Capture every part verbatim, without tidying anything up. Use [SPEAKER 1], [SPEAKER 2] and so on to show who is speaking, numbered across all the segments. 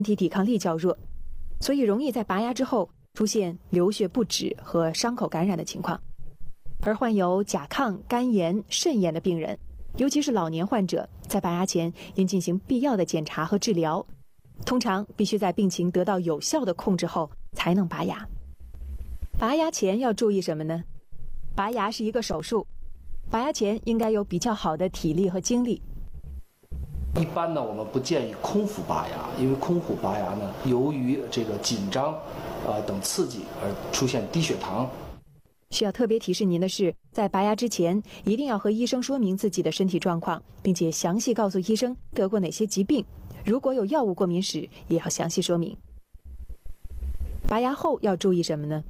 [SPEAKER 1] 体抵抗力较弱，所以容易在拔牙之后出现流血不止和伤口感染的情况。而患有甲亢、肝炎、肾炎的病人，尤其是老年患者，在拔牙前应进行必要的检查和治疗，通常必须在病情得到有效的控制后才能拔牙。拔牙前要注意什么呢？拔牙是一个手术，拔牙前应该有比较好的体力和精力。
[SPEAKER 2] 一般呢，我们不建议空腹拔牙，因为空腹拔牙呢，由于这个紧张，呃等刺激而出现低血糖。
[SPEAKER 1] 需要特别提示您的是，在拔牙之前，一定要和医生说明自己的身体状况，并且详细告诉医生得过哪些疾病。如果有药物过敏史，也要详细说明。拔牙后要注意什么呢？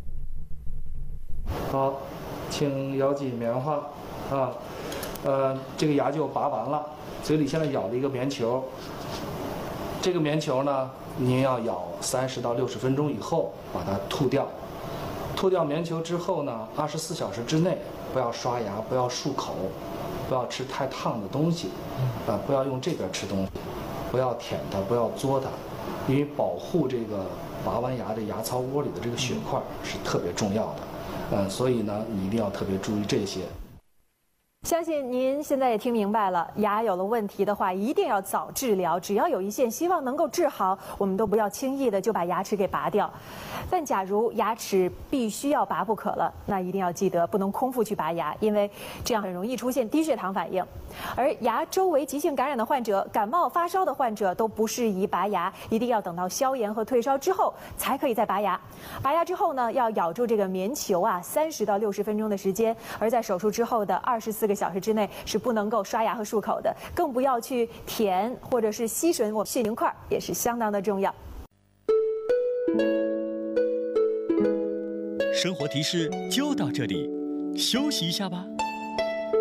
[SPEAKER 2] 好，请咬紧棉花啊，呃，这个牙就拔完了，嘴里现在咬了一个棉球。这个棉球呢，您要咬三十到六十分钟以后把它吐掉。吐掉棉球之后呢，二十四小时之内不要刷牙，不要漱口，不要吃太烫的东西，啊，不要用这边吃东西，不要舔它，不要嘬它，因为保护这个拔完牙的牙槽窝里的这个血块是特别重要的，嗯，所以呢，你一定要特别注意这些。
[SPEAKER 1] 相信您现在也听明白了，牙有了问题的话，一定要早治疗。只要有一线希望能够治好，我们都不要轻易的就把牙齿给拔掉。但假如牙齿必须要拔不可了，那一定要记得不能空腹去拔牙，因为这样很容易出现低血糖反应。而牙周围急性感染的患者、感冒发烧的患者都不适宜拔牙，一定要等到消炎和退烧之后才可以再拔牙。拔牙之后呢，要咬住这个棉球啊，三十到六十分钟的时间。而在手术之后的二十四个小时之内是不能够刷牙和漱口的，更不要去舔或者是吸吮我血凝块，也是相当的重要。
[SPEAKER 3] 生活提示就到这里，休息一下吧。